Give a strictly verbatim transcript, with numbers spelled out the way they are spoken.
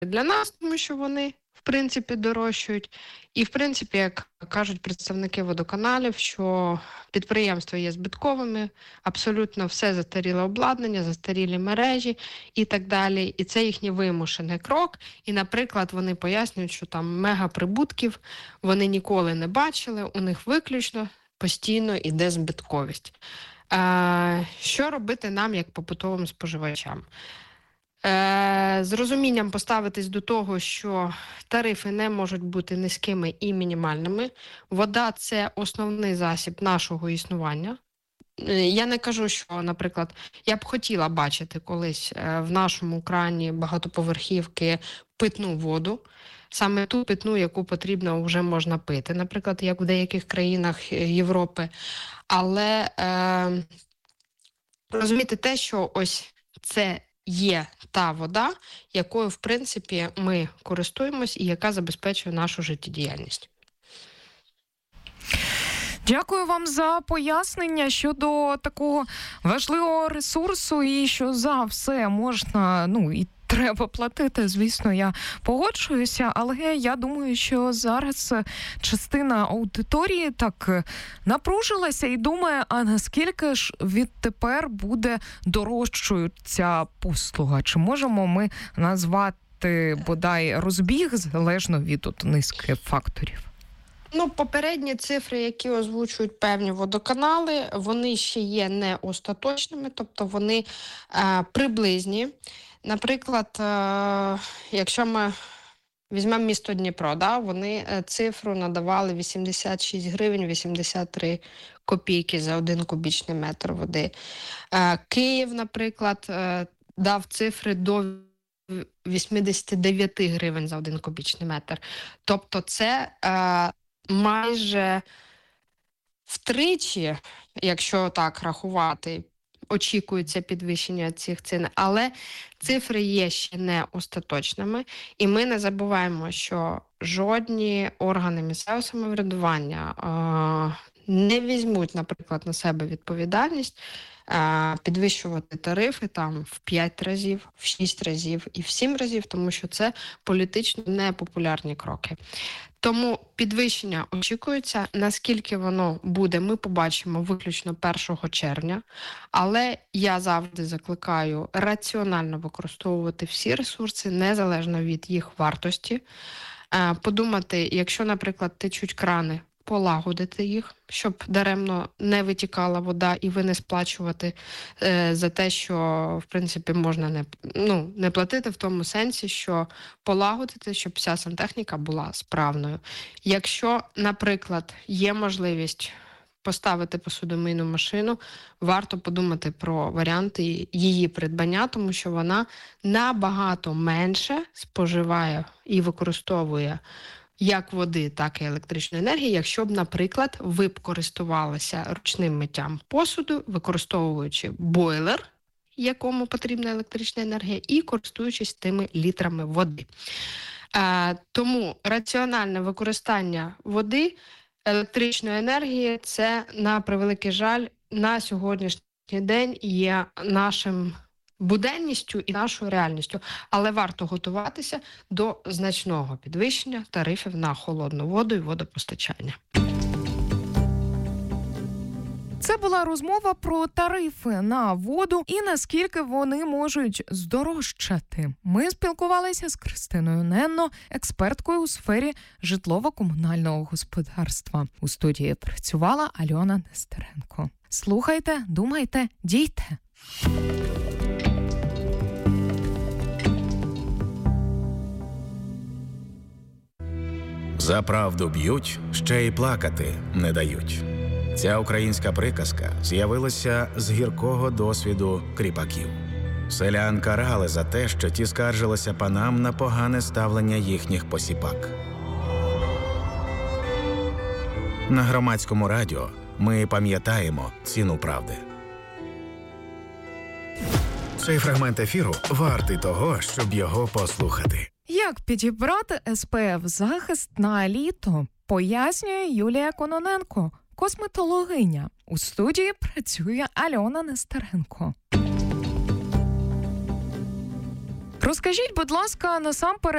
для нас, тому що вони, в принципі, дорожчають. І, в принципі, як кажуть представники водоканалів, що підприємства є збитковими, абсолютно все застаріле обладнання, застарілі мережі і так далі. І це їхній вимушений крок. І, наприклад, вони пояснюють, що там мегаприбутків вони ніколи не бачили, у них виключно постійно йде збитковість. Е, що робити нам, як побутовим споживачам? Е, з розумінням поставитись до того, що тарифи не можуть бути низькими і мінімальними. Вода – це основний засіб нашого існування. Е, я не кажу, що, наприклад, я б хотіла бачити колись е, в нашому крані багатоповерхівки питну воду, саме ту питну, яку потрібно вже можна пити, наприклад, як в деяких країнах Європи. Але е, розуміти те, що ось це є та вода, якою, в принципі, ми користуємось і яка забезпечує нашу життєдіяльність. Дякую вам за пояснення щодо такого важливого ресурсу і що за все можна, ну, і треба платити, звісно, я погоджуюся, але я думаю, що зараз частина аудиторії так напружилася і думає, а наскільки ж відтепер буде дорожчою ця послуга? Чи можемо ми назвати, бодай, розбіг залежно від от низки факторів? Ну, попередні цифри, які озвучують певні водоканали, вони ще є не остаточними, тобто вони е, приблизні. Наприклад, е, якщо ми візьмемо місто Дніпро, да, вони цифру надавали вісімдесят шість гривень вісімдесят три копійки за один кубічний метр води. Е, Київ, наприклад, е, дав цифри до вісімдесят дев'ять гривень за один кубічний метр. Тобто це е, майже втричі, якщо так рахувати, очікується підвищення цих цін, але цифри є ще не остаточними, і ми не забуваємо, що жодні органи місцевого самоврядування е- не візьмуть, наприклад, на себе відповідальність е- підвищувати тарифи там в п'ять разів, в шість разів і в сім разів, тому що це політично непопулярні кроки. Тому підвищення очікується. Наскільки воно буде, ми побачимо виключно першого червня. Але я завжди закликаю раціонально використовувати всі ресурси, незалежно від їх вартості. Подумати, якщо, наприклад, течуть крани, полагодити їх, щоб даремно не витікала вода і ви не сплачувати е, за те, що, в принципі, можна не, ну, не платити в тому сенсі, що полагодити, щоб вся сантехніка була справною. Якщо, наприклад, є можливість поставити посудомийну машину, варто подумати про варіанти її придбання, тому що вона набагато менше споживає і використовує як води, так і електричної енергії, якщо б, наприклад, ви б користувалися ручним миттям посуду, використовуючи бойлер, якому потрібна електрична енергія, і користуючись тими літрами води. Е, тому раціональне використання води, електричної енергії – це, на превеликий жаль, на сьогоднішній день є нашим буденністю і нашою реальністю. Але варто готуватися до значного підвищення тарифів на холодну воду і водопостачання. Це була розмова про тарифи на воду і наскільки вони можуть здорожчати. Ми спілкувалися з Кристиною Ненно, експерткою у сфері житлово-комунального господарства. У студії працювала Альона Нестеренко. Слухайте, думайте, дійте. За правду б'ють, ще й плакати не дають. Ця українська приказка з'явилася з гіркого досвіду кріпаків. Селян карали за те, що ті скаржилися панам на погане ставлення їхніх посіпак. На громадському радіо ми пам'ятаємо ціну правди. Цей фрагмент ефіру вартий того, щоб його послухати. Як підібрати ес пе еф-захист на літо, пояснює Юлія Кононенко, косметологиня. У студії працює Альона Нестеренко. Розкажіть, будь ласка, насамперед,